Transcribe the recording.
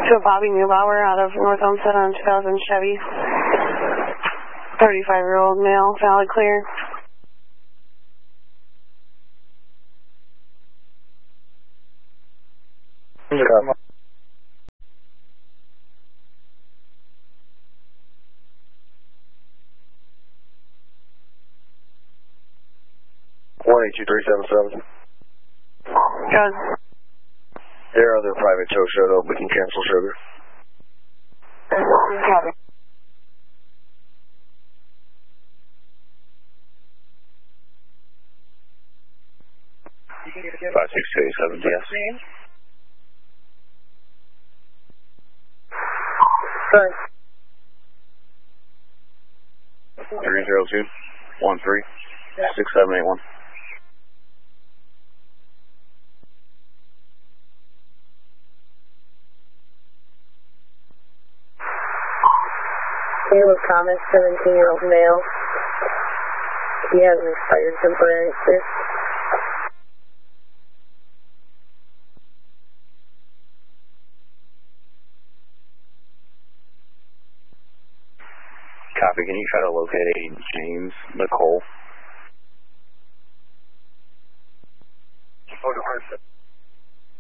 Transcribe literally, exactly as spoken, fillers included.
To Bobby Neubauer out of North Homestead on two thousand Chevy. thirty-five-year-old male, valid clear. Come on. one eight two three seven seven. Good. Their other private tow showed up. We can cancel sugar. Copy. five six two eight seven, yes. Good. three zero two one three six seven eight one. Caleb Thomas, seventeen-year-old male. He has an expired temporary clear. Copy. Can you try to locate a James Nicole?